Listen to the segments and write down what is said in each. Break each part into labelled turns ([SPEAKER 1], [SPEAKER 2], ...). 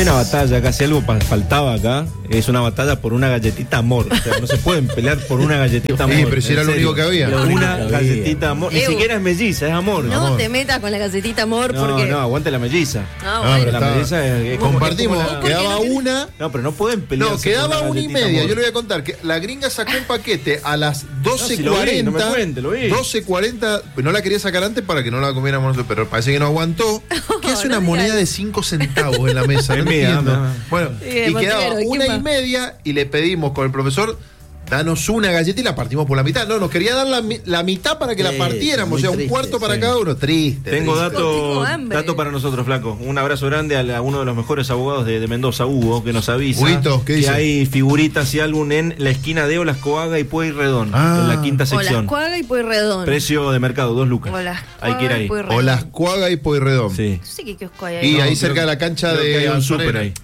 [SPEAKER 1] una batalla acá, si algo faltaba acá, es una batalla por una galletita amor. O sea, no se pueden pelear por una galletita amor.
[SPEAKER 2] Sí, pero si era lo único que había.
[SPEAKER 1] Una galletita amor. Ni siquiera es melliza, es amor.
[SPEAKER 3] No
[SPEAKER 1] amor.
[SPEAKER 3] te metas con la galletita amor porque...
[SPEAKER 1] No, aguante la melliza.
[SPEAKER 3] Bueno.
[SPEAKER 1] La melliza es
[SPEAKER 2] compartimos, quedaba
[SPEAKER 3] ¿por qué no
[SPEAKER 2] una.
[SPEAKER 1] No, pero no pueden pelear.
[SPEAKER 2] No, quedaba 1:30. Yo le voy a contar que la gringa sacó un paquete a las 12:40.
[SPEAKER 1] No me cuente, lo vi.
[SPEAKER 2] 12:40. No la quería sacar antes para que no la comiéramos nosotros, pero parece que no aguantó. ¿Qué hace una moneda de 5 centavos en la mesa? No entiendo. Bueno, y quedaba 1:30 y le pedimos con el profesor, danos una galleta y la partimos por la mitad. No, nos quería dar la mitad para que la partiéramos, o sea, un cuarto para cada uno. Triste.
[SPEAKER 1] Tengo dato para nosotros, flaco. Un abrazo grande a uno de los mejores abogados de Mendoza, Hugo, que nos avisa que dice? Hay figuritas y álbum en la esquina de Olascoaga y Pueyrredón, en la quinta sección.
[SPEAKER 3] Olascoaga y Pueyrredón.
[SPEAKER 1] Precio de mercado, 2 lucas. Hay que ir ahí.
[SPEAKER 2] Olascoaga y Pueyrredón.
[SPEAKER 1] Sí.
[SPEAKER 3] No sé qué kiosco hay ahí.
[SPEAKER 2] Y ahí cerca de la cancha de
[SPEAKER 1] un súper ahí.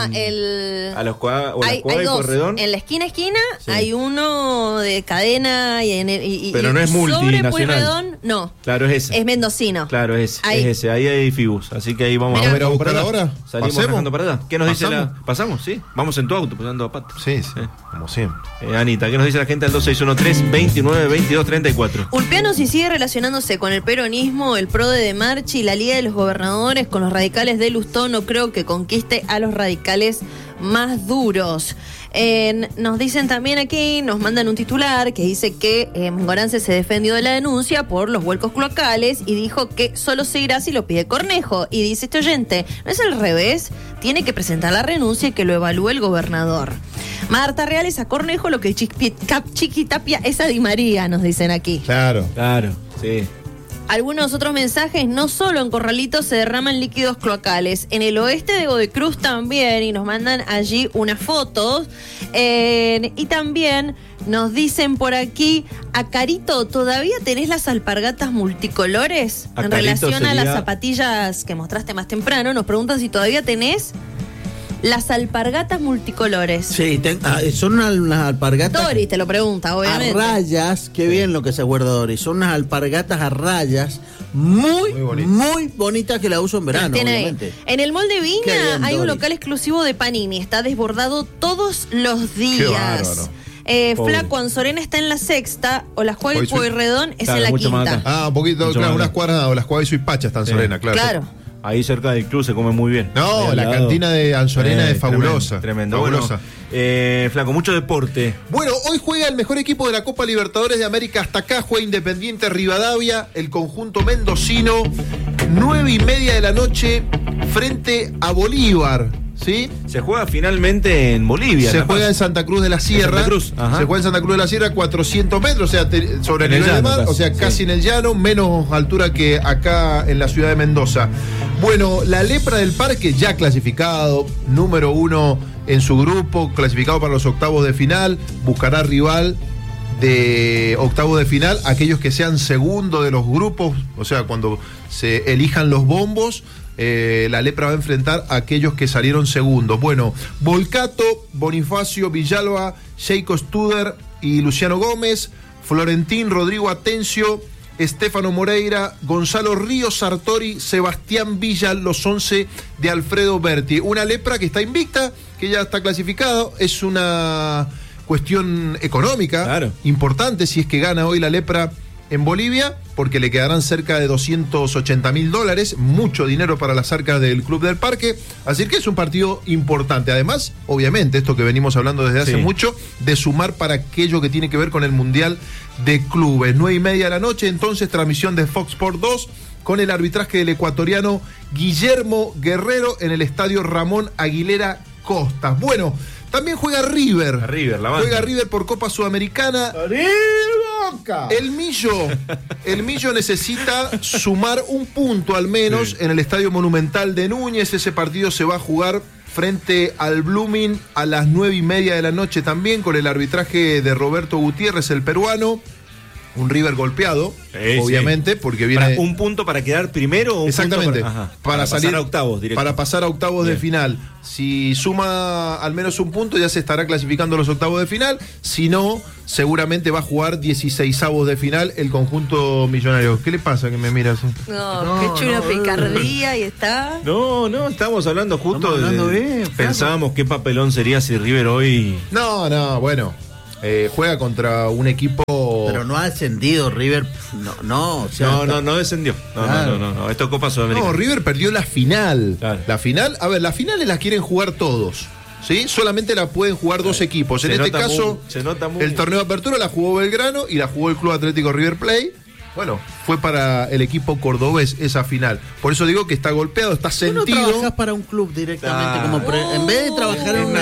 [SPEAKER 3] Olascoaga
[SPEAKER 1] y Pueyrredón.
[SPEAKER 3] En la esquina hay uno de cadena
[SPEAKER 1] pero no es multinacional.
[SPEAKER 3] Pueyrredón, no.
[SPEAKER 1] Claro, es ese.
[SPEAKER 3] Es mendocino.
[SPEAKER 1] Claro, es ese. Ahí hay Fibus. Así que ahí vamos
[SPEAKER 2] a ver a buscar ahora.
[SPEAKER 1] Salimos manejando para allá. ¿Qué nos dice la...? ¿Pasamos? Sí. Vamos en tu auto, pasando a pato.
[SPEAKER 2] Sí, como siempre.
[SPEAKER 1] Anita, ¿qué nos dice la gente al 2613-292234?
[SPEAKER 3] Ulpiano, si sigue relacionándose con el peronismo, el PRODE de Marchi y la Liga de los Gobernadores con los radicales de Lustó, no creo que conquiste a los radicales más duros. Nos dicen también aquí, nos mandan un titular que dice que Mengorance se defendió de la denuncia por los vuelcos cloacales y dijo que solo se irá si lo pide Cornejo. Y dice este oyente, ¿no es al revés? Tiene que presentar la renuncia y que lo evalúe el gobernador. Marta Real es a Cornejo lo que Chiquitapia es a Di María, nos dicen aquí.
[SPEAKER 2] Claro,
[SPEAKER 3] sí. Algunos otros mensajes, no solo en Corralitos se derraman líquidos cloacales, en el oeste de Godecruz también, y nos mandan allí unas fotos. Y también nos dicen por aquí, a Carito, ¿todavía tenés las alpargatas multicolores? En relación a las zapatillas que mostraste más temprano, nos preguntan si todavía tenés las alpargatas multicolores.
[SPEAKER 4] Sí, son unas alpargatas.
[SPEAKER 3] Doris te lo pregunta, obviamente.
[SPEAKER 4] A rayas, qué bien lo que se acuerda Doris. Son unas alpargatas a rayas muy bonitas que la uso en verano, obviamente.
[SPEAKER 3] En el Mall de Viña bien, hay un local exclusivo de Panini. Está desbordado todos los días. Flaco, Anzorena está en la sexta, Olascoaga y Pueyrredón es en la quinta.
[SPEAKER 2] Un poquito, claro, unas cuadras, Olascoaga y Suipacha está Anzorena, claro.
[SPEAKER 1] Ahí cerca del club se come muy bien.
[SPEAKER 2] No, la cantina de Anzorena es fabulosa.
[SPEAKER 1] Tremendo.
[SPEAKER 2] Fabulosa.
[SPEAKER 1] Bueno, Flaco, mucho deporte.
[SPEAKER 2] Bueno, hoy juega el mejor equipo de la Copa Libertadores de América hasta acá. Juega Independiente Rivadavia, el conjunto mendocino. 9:30 de la noche frente a Bolívar. ¿Sí?
[SPEAKER 1] Se juega finalmente en Bolivia.
[SPEAKER 2] Se juega en Santa Cruz de la Sierra. Se juega en Santa Cruz de la Sierra, 400 metros, o sea, sobre el nivel del mar, o sea, casi en el llano, menos altura que acá en la ciudad de Mendoza. Bueno, la Lepra del Parque ya clasificado, número 1 en su grupo, clasificado para los octavos de final, buscará rival de octavos de final, aquellos que sean segundo de los grupos, o sea, cuando se elijan los bombos, la Lepra va a enfrentar a aquellos que salieron segundos. Bueno, Volcato, Bonifacio Villalba, Sheiko Studer y Luciano Gómez, Florentín, Rodrigo Atencio, Estefano Moreira, Gonzalo Ríos Sartori, Sebastián Villa, los 11 de Alfredo Berti. Una Lepra que está invicta, que ya está clasificado, es una cuestión económica importante si es que gana hoy la Lepra en Bolivia, porque le quedarán cerca de $280.000, mucho dinero para las arcas del Club del Parque, así que es un partido importante. Además, obviamente, esto que venimos hablando desde hace mucho, de sumar para aquello que tiene que ver con el Mundial de Clubes. 9:30 de la noche, entonces, transmisión de Fox Sports 2, con el arbitraje del ecuatoriano Guillermo Guerrero en el estadio Ramón Aguilera Costas. Bueno, también juega River. Juega River por Copa Sudamericana. El Millo necesita sumar un punto al menos en el Estadio Monumental de Núñez. Ese partido se va a jugar frente al Blooming a las 9:30 de la noche también, con el arbitraje de Roberto Gutiérrez, el peruano. Un River golpeado, obviamente, porque viene...
[SPEAKER 1] ¿Un punto para quedar primero o un
[SPEAKER 2] exactamente,
[SPEAKER 1] punto
[SPEAKER 2] para salir
[SPEAKER 1] pasar a octavos directo?
[SPEAKER 2] Para pasar a octavos de final. Si suma al menos un punto, ya se estará clasificando los octavos de final. Si no, seguramente va a jugar 16avos de final el conjunto millonario. ¿Qué le pasa que me miras?
[SPEAKER 3] No, qué chula picardía y está...
[SPEAKER 1] No, estábamos hablando justo pensábamos qué papelón sería si River hoy...
[SPEAKER 2] No, bueno... juega contra un equipo...
[SPEAKER 4] Pero no ha ascendido River. No
[SPEAKER 1] descendió. No. Esto es Copa Sudamericana.
[SPEAKER 2] No, River perdió la final.
[SPEAKER 1] Claro.
[SPEAKER 2] La final, a ver, las finales las quieren jugar todos. ¿Sí? Solamente la pueden jugar dos equipos. En este caso, el torneo de apertura la jugó Belgrano y la jugó el Club Atlético River Plate. Bueno, fue para el equipo cordobés esa final. Por eso digo que está golpeado, está sentido.
[SPEAKER 4] ¿Tú no trabajás para un club directamente? En vez de trabajar en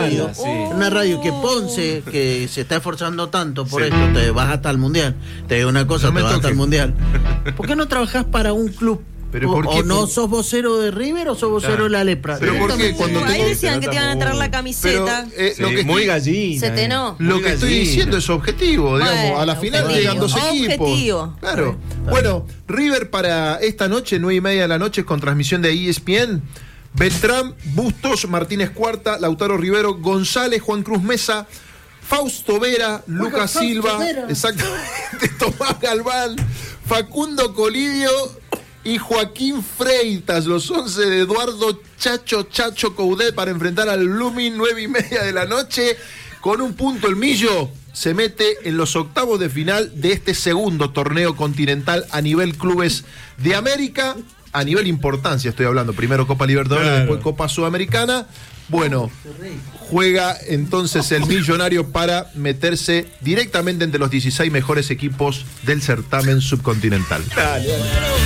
[SPEAKER 4] una radio que Ponce, que se está esforzando tanto por esto, te vas hasta el Mundial. Te digo una cosa, te vas hasta el Mundial. ¿Por qué no trabajás para un club?
[SPEAKER 2] ¿Pero por qué?
[SPEAKER 4] ¿O no sos vocero de River o sos vocero de la Lepra?
[SPEAKER 2] ¿Pero por qué?
[SPEAKER 3] Ahí decían que te iban a traer la camiseta.
[SPEAKER 2] Lo que
[SPEAKER 1] muy gallina.
[SPEAKER 3] Se te no.
[SPEAKER 2] Lo que estoy diciendo es objetivo, digamos. A la final llegan dos equipos. Claro. Bueno, River para esta noche, 9:30 de la noche, con transmisión de ESPN. Beltrán, Bustos, Martínez Cuarta, Lautaro Rivero, González, Juan Cruz Mesa, Fausto Vera, Lucas Silva, exactamente, Tomás Galván, Facundo Colidio y Joaquín Freitas, los 11 de Eduardo Chacho Coudet para enfrentar al Blooming, 9:30 de la noche. Con un punto el Millo se mete en los octavos de final de este segundo torneo continental a nivel clubes de América, a nivel importancia estoy hablando, primero Copa Libertadores, después Copa Sudamericana. Bueno, juega entonces el Millonario para meterse directamente entre los 16 mejores equipos del certamen subcontinental.